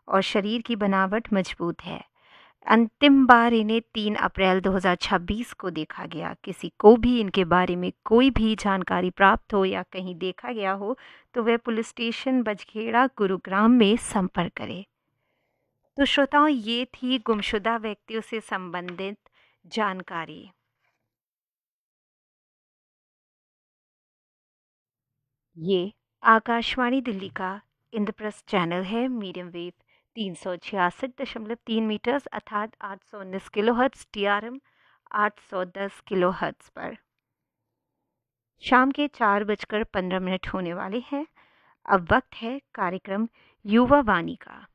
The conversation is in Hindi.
और शरीर की बनावट मजबूत है। अंतिम बार इन्हें 3 अप्रैल 2026 को देखा गया। किसी को भी इनके बारे में कोई भी जानकारी प्राप्त हो या कहीं देखा गया हो तो वह पुलिस स्टेशन बजखेड़ा गुरुग्राम में संपर्क करे। तो श्रोताओं, ये थी गुमशुदा व्यक्तियों से संबंधित जानकारी। ये आकाशवाणी दिल्ली का इंद्रप्रस्थ चैनल है, मीडियम वेव 366.3 मीटर्स अर्थात 819 किलोहर्ट्ज़, TRM 810 किलोहर्ट्ज़ पर। शाम के 4:15 होने वाले हैं। अब वक्त है कार्यक्रम युवा वाणी का।